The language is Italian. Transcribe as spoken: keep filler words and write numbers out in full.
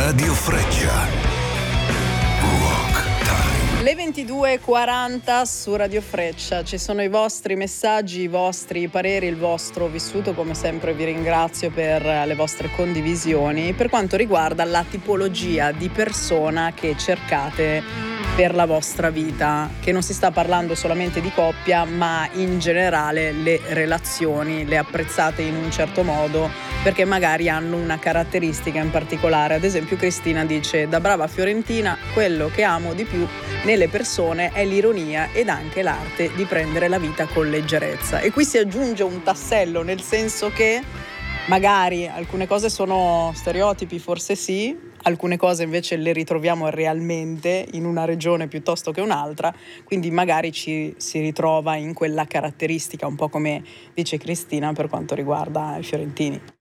Radio Freccia. Rock Time. Le ventidue e quaranta su Radio Freccia, ci sono i vostri messaggi, i vostri pareri, il vostro vissuto. Come sempre vi ringrazio per le vostre condivisioni per quanto riguarda la tipologia di persona che cercate per la vostra vita, che non si sta parlando solamente di coppia, ma in generale le relazioni le apprezzate in un certo modo perché magari hanno una caratteristica in particolare. Ad esempio Cristina dice: da brava fiorentina quello che amo di più nelle persone è l'ironia ed anche l'arte di prendere la vita con leggerezza. E qui si aggiunge un tassello, nel senso che magari alcune cose sono stereotipi, forse sì, alcune cose invece le ritroviamo realmente in una regione piuttosto che un'altra, quindi magari ci si ritrova in quella caratteristica, un po' come dice Cristina per quanto riguarda i fiorentini.